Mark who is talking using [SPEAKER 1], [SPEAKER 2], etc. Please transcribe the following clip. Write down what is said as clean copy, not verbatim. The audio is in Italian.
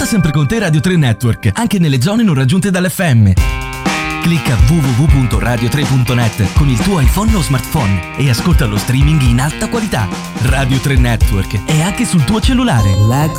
[SPEAKER 1] sempre con te Radio 3 Network, anche nelle zone non raggiunte dall'FM. Clicca www.radio3.net con il tuo iPhone o smartphone e ascolta lo streaming in alta qualità. Radio 3 Network è anche sul tuo cellulare.
[SPEAKER 2] Like